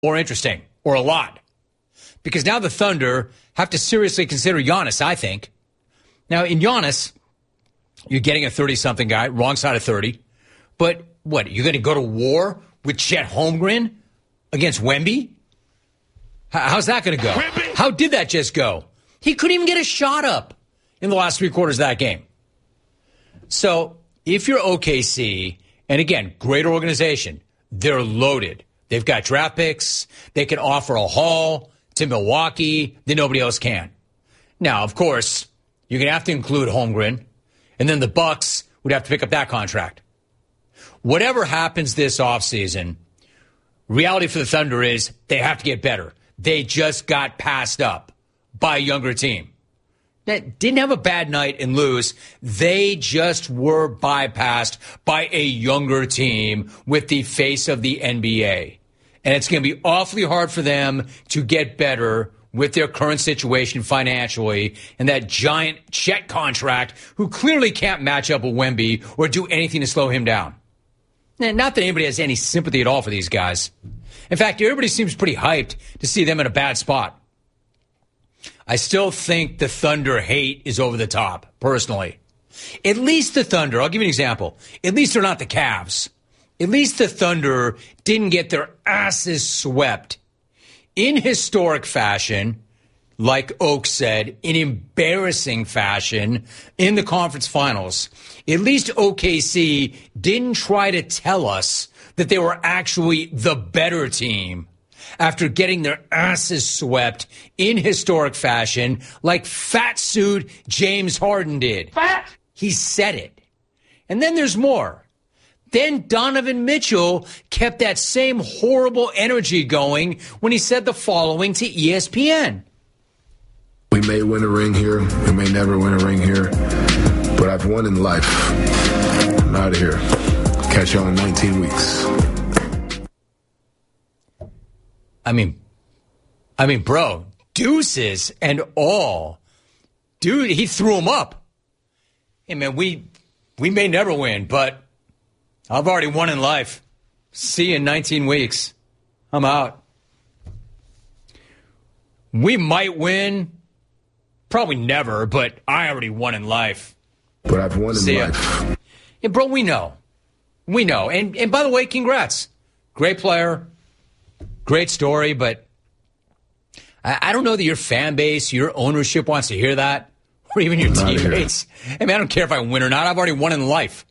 more interesting, or a lot. Because now the Thunder have to seriously consider Giannis, I think. Now, in Giannis, you're getting a 30-something guy, wrong side of 30. But what, you're going to go to war with Chet Holmgren against Wemby? How's that going to go? Wemby. How did that just go? He couldn't even get a shot up in the last 3 quarters of that game. So if you're OKC, and again, great organization, they're loaded. They've got draft picks. They can offer a haul to Milwaukee that nobody else can. Now, of course, you're going to have to include Holmgren, and then the Bucks would have to pick up that contract. Whatever happens this offseason, reality for the Thunder is they have to get better. They just got passed up by a younger team that didn't have a bad night and lose. They just were bypassed by a younger team with the face of the NBA. And it's going to be awfully hard for them to get better with their current situation financially and that giant Chet contract who clearly can't match up with Wemby or do anything to slow him down. And not that anybody has any sympathy at all for these guys. In fact, everybody seems pretty hyped to see them in a bad spot. I still think the Thunder hate is over the top, personally. At least the Thunder, I'll give you an example. At least they're not the Cavs. At least the Thunder didn't get their asses swept in historic fashion, like Oak said, in embarrassing fashion in the conference finals. At least OKC didn't try to tell us that they were actually the better team after getting their asses swept in historic fashion like fat suit James Harden did. Fat. He said it. And then there's more. Then Donovan Mitchell kept that same horrible energy going when he said the following to ESPN. We may win a ring here. We may never win a ring here. But I've won in life. I'm out of here. Catch y'all in 19 weeks. I mean, bro, deuces and all. Dude, he threw him up. Hey, man, we may never win, but I've already won in life. See you in 19 weeks. I'm out. We might win. Probably never, but I already won in life. But I've won in life. Yeah, bro, we know. We know. And by the way, congrats. Great player. Great story, but I don't know that your fan base, your ownership wants to hear that, or even your teammates. I mean, I don't care if I win or not. I've already won in life.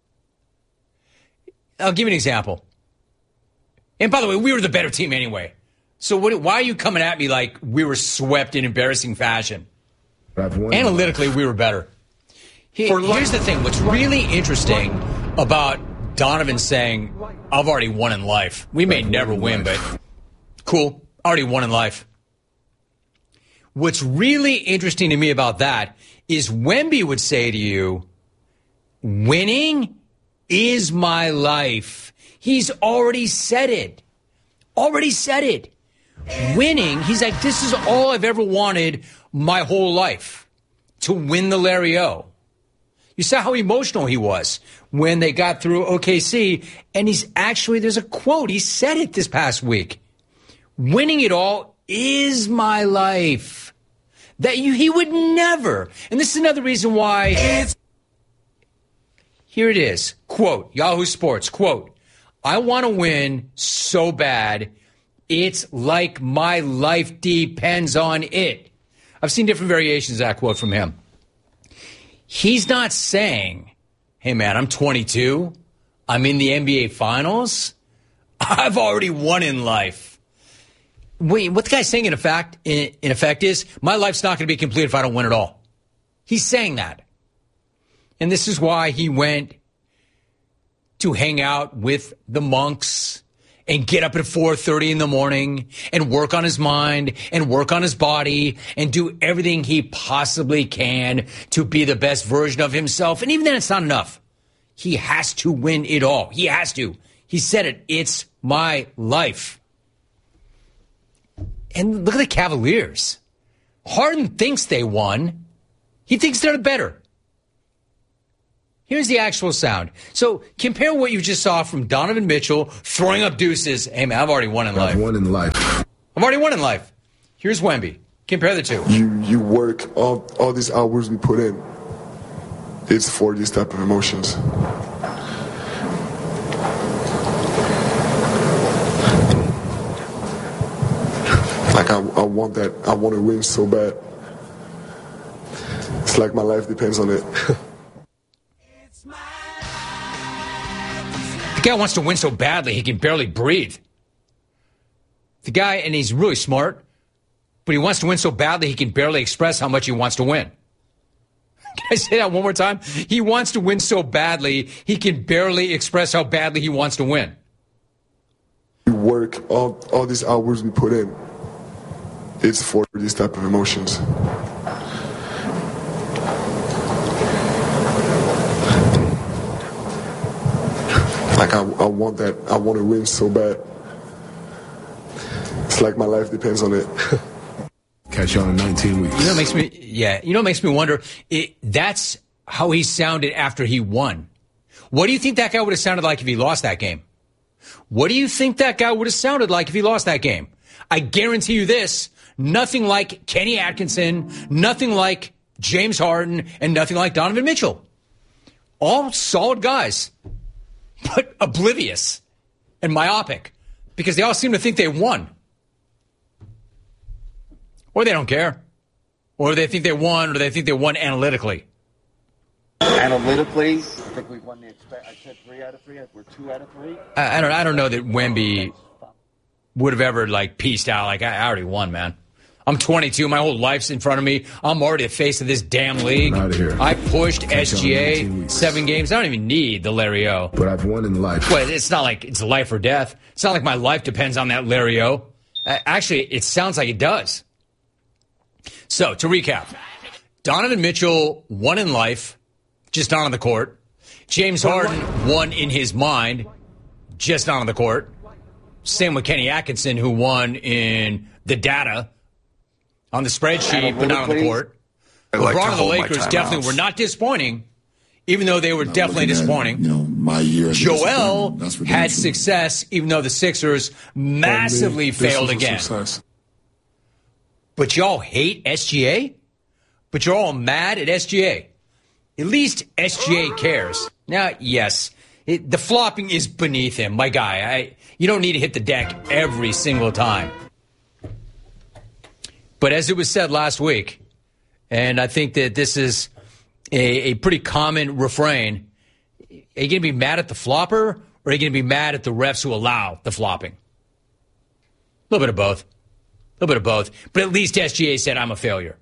I'll give you an example. And by the way, we were the better team anyway. So why are you coming at me like we were swept in embarrassing fashion? Analytically, we were better. Here's the thing. What's really interesting about Donovan saying, I've already won in life. We may never win, but cool. Already won in life. What's really interesting to me about that is Wemby would say to you, winning is my life. He's already said it. Already said it. Winning, he's like, this is all I've ever wanted my whole life, to win the Larry O. You saw how emotional he was when they got through OKC, and there's a quote, he said it this past week. Winning it all is my life. He would never, and this is another reason why, here it is, quote, Yahoo Sports, quote, I want to win so bad, it's like my life depends on it. I've seen different variations of that quote from him. He's not saying, hey, man, I'm 22. I'm in the NBA Finals. I've already won in life. Wait, what the guy's saying in effect is, my life's not going to be complete if I don't win at all. He's saying that. And this is why he went to hang out with the monks and get up at 4:30 in the morning and work on his mind and work on his body and do everything he possibly can to be the best version of himself. And even then, it's not enough. He has to win it all. He has to. He said it. It's my life. And look at the Cavaliers. Harden thinks they won. He thinks they're better. Here's the actual sound. So compare what you just saw from Donovan Mitchell throwing up deuces. Hey, man, I've already won in life. I've won in life. I've already won in life. Here's Wemby. Compare the two. You work all these hours we put in. It's for these type of emotions. Like I want that. I want to win so bad. It's like my life depends on it. The guy wants to win so badly he can barely breathe. The guy, and he's really smart, but he wants to win so badly he can barely express how much he wants to win. Can I say that one more time? He wants to win so badly he can barely express how badly he wants to win. We work all these hours we put in. It's for these type of emotions. Like I want that. I want to win so bad. It's like my life depends on it. Catch y'all in 19 weeks. You know what makes me wonder? That's how he sounded after he won. What do you think that guy would have sounded like if he lost that game? What do you think that guy would have sounded like if he lost that game? I guarantee you this, nothing like Kenny Atkinson, nothing like James Harden, and nothing like Donovan Mitchell. All solid guys, but oblivious and myopic because they all seem to think they won. Or they don't care. Or they think they won, or they think they won analytically. Analytically, I think we won I said 3 out of 3. We're 2 out of 3. I don't know that Wemby would have ever pieced out. I already won, man. I'm 22. My whole life's in front of me. I'm already the face of this damn league. Out of here. I pushed SGA 7 games. I don't even need the Larry O. But I've won in life. Well, it's not like it's life or death. It's not like my life depends on that Larry O. Actually, it sounds like it does. So, to recap, Donovan Mitchell won in life, just not on the court. James Harden won in his mind, just not on the court. Same with Kenny Atkinson, who won in the data, on the spreadsheet, but not on the court. LeBron and the Lakers definitely were not disappointing, even though they were definitely disappointing. My year. Joel had success, even though the Sixers massively failed again. But y'all hate SGA? But you're all mad at SGA? At least SGA cares. Now, yes, the flopping is beneath him. My guy, you don't need to hit the deck every single time. But as it was said last week, and I think that this is a pretty common refrain, are you going to be mad at the flopper, or are you going to be mad at the refs who allow the flopping? A little bit of both. A little bit of both. But at least SGA said, I'm a failure.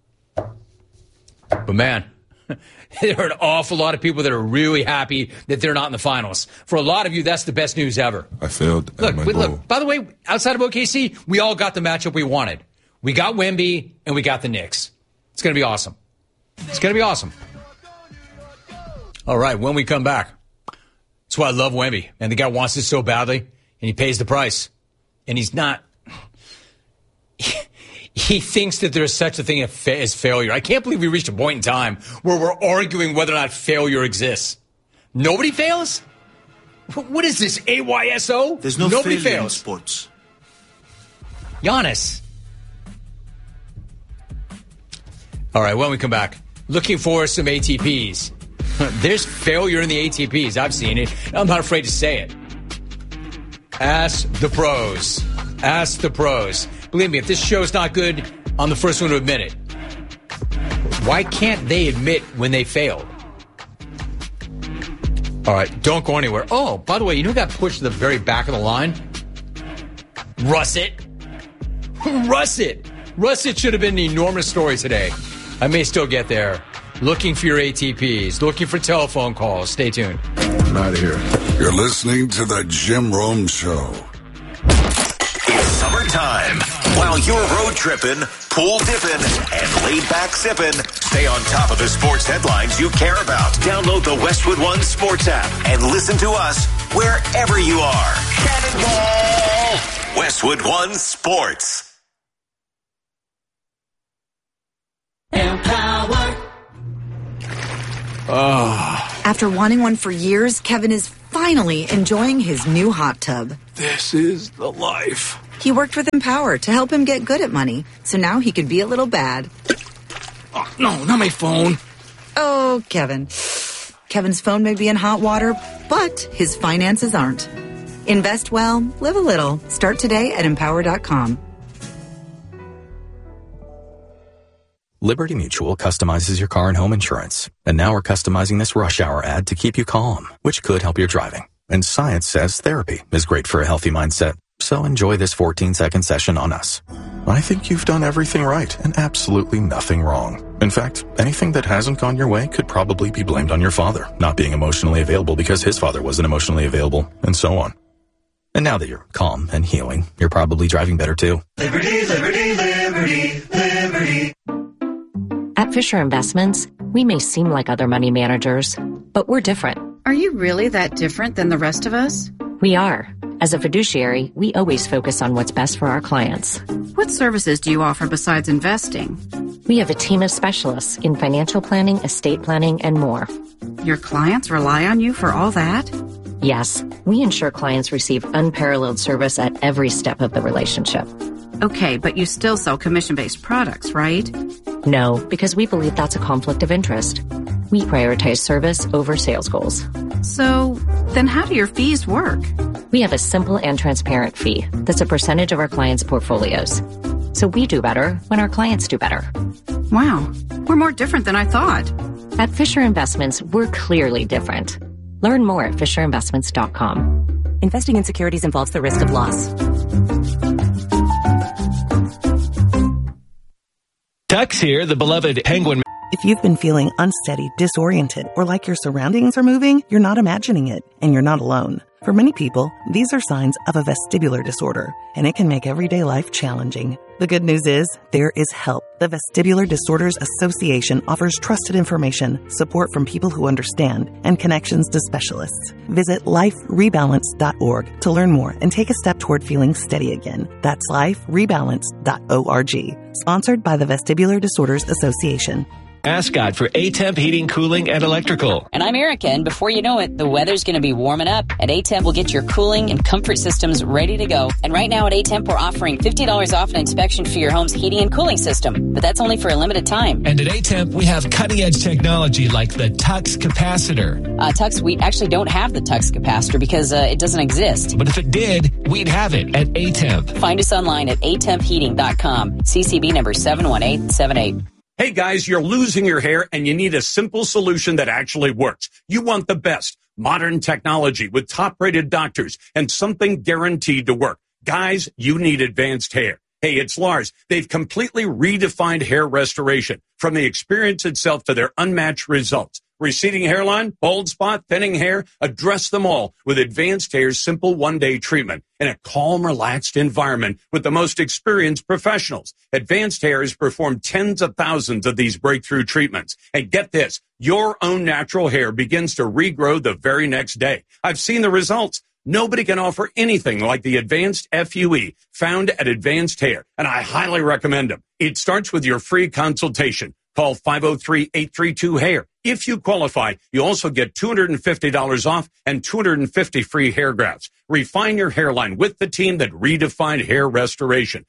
But man, there are an awful lot of people that are really happy that they're not in the finals. For a lot of you, that's the best news ever. I failed at my goal. Look, by the way, outside of OKC, we all got the matchup we wanted. We got Wemby, and we got the Knicks. It's going to be awesome. It's going to be awesome. All right, when we come back, that's why I love Wemby. And the guy wants it so badly, and he pays the price. And he's not... He thinks that there's such a thing as failure. I can't believe we reached a point in time where we're arguing whether or not failure exists. Nobody fails? What is this, AYSO? There's no Nobody failure fails. in sports. Giannis. All right, when we come back, looking for some ATPs. There's failure in the ATPs. I've seen it. I'm not afraid to say it. Ask the pros. Ask the pros. Believe me, if this show's not good, I'm the first one to admit it. Why can't they admit when they failed? All right, don't go anywhere. Oh, by the way, you know who got pushed to the very back of the line? Russet. Russet should have been an enormous story today. I may still get there. Looking for your ATPs, looking for telephone calls. Stay tuned. I'm out of here. You're listening to the Jim Rome Show. It's summertime. While you're road tripping, pool dipping, and laid back sipping, stay on top of the sports headlines you care about. Download the Westwood One Sports app and listen to us wherever you are. Cannonball! Westwood One Sports. Empower. After wanting one for years, Kevin is finally enjoying his new hot tub. This is the life. He worked with Empower to help him get good at money, so now he could be a little bad. Oh, no, not my phone. Oh, Kevin. Kevin's phone may be in hot water, but his finances aren't. Invest well, live a little. Start today at Empower.com. Liberty Mutual customizes your car and home insurance. And now we're customizing this rush hour ad to keep you calm, which could help your driving. And science says therapy is great for a healthy mindset. So enjoy this 14-second session on us. I think you've done everything right and absolutely nothing wrong. In fact, anything that hasn't gone your way could probably be blamed on your father not being emotionally available because his father wasn't emotionally available, and so on. And now that you're calm and healing, you're probably driving better too. Liberty, liberty, liberty, liberty. At Fisher Investments, we may seem like other money managers, but we're different. Are you really that different than the rest of us? We are. As a fiduciary, we always focus on what's best for our clients. What services do you offer besides investing? We have a team of specialists in financial planning, estate planning, and more. Your clients rely on you for all that? Yes, we ensure clients receive unparalleled service at every step of the relationship. Okay, but you still sell commission-based products, right? No, because we believe that's a conflict of interest. We prioritize service over sales goals. So, then how do your fees work? We have a simple and transparent fee that's a percentage of our clients' portfolios. So we do better when our clients do better. Wow, we're more different than I thought. At Fisher Investments, we're clearly different. Learn more at FisherInvestments.com. Investing in securities involves the risk of loss. Tux here, the beloved Penguin. If you've been feeling unsteady, disoriented, or like your surroundings are moving, you're not imagining it, and you're not alone. For many people, these are signs of a vestibular disorder, and it can make everyday life challenging. The good news is, there is help. The Vestibular Disorders Association offers trusted information, support from people who understand, and connections to specialists. Visit liferebalance.org to learn more and take a step toward feeling steady again. That's liferebalance.org. Sponsored by the Vestibular Disorders Association. Ascot for ATEMP Heating, Cooling, and Electrical. And I'm Erica, and before you know it, the weather's going to be warming up. At ATEMP, we'll get your cooling and comfort systems ready to go. And right now at ATEMP, we're offering $50 off an inspection for your home's heating and cooling system. But that's only for a limited time. And at ATEMP, we have cutting-edge technology like the Tux capacitor. Tux, we actually don't have the Tux capacitor because it doesn't exist. But if it did, we'd have it at ATEMP. Find us online at atempheating.com. CCB number 71878. Hey guys, you're losing your hair and you need a simple solution that actually works. You want the best modern technology with top-rated doctors and something guaranteed to work. Guys, you need Advanced Hair. Hey, it's Lars. They've completely redefined hair restoration, from the experience itself to their unmatched results. Receding hairline, bald spot, thinning hair, address them all with Advanced Hair's simple one-day treatment in a calm, relaxed environment with the most experienced professionals. Advanced Hair has performed tens of thousands of these breakthrough treatments. And get this, your own natural hair begins to regrow the very next day. I've seen the results. Nobody can offer anything like the Advanced FUE found at Advanced Hair, and I highly recommend them. It starts with your free consultation. Call 503-832-HAIR. If you qualify, you also get $250 off and 250 free hair grafts. Refine your hairline with the team that redefined hair restoration.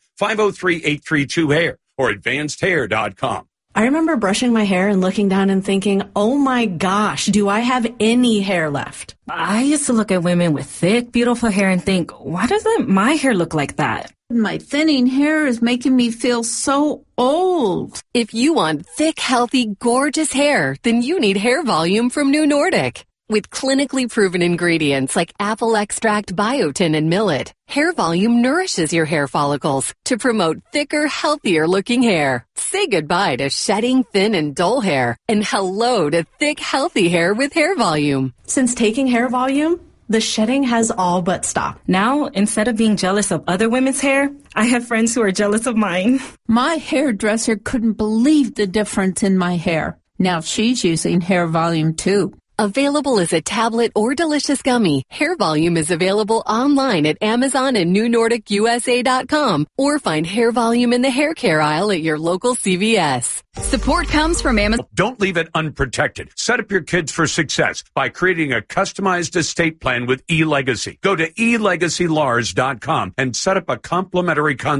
503-832-HAIR or advancedhair.com. I remember brushing my hair and looking down and thinking, oh my gosh, do I have any hair left? I used to look at women with thick, beautiful hair and think, why doesn't my hair look like that? My thinning hair is making me feel so old. If you want thick, healthy, gorgeous hair, then you need Hair Volume from New Nordic. With clinically proven ingredients like apple extract, biotin, and millet, Hair Volume nourishes your hair follicles to promote thicker, healthier looking hair. Say goodbye to shedding, thin, and dull hair, and hello to thick, healthy hair with Hair Volume. Since taking Hair Volume, the shedding has all but stopped. Now, instead of being jealous of other women's hair, I have friends who are jealous of mine. My hairdresser couldn't believe the difference in my hair. Now she's using Hair Volume too. Available as a tablet or delicious gummy, Hair Volume is available online at Amazon and NewNordicUSA.com, or find Hair Volume in the hair care aisle at your local CVS. Support comes from Amazon. Don't leave it unprotected. Set up your kids for success by creating a customized estate plan with eLegacy. Go to elegacylars.com and set up a complimentary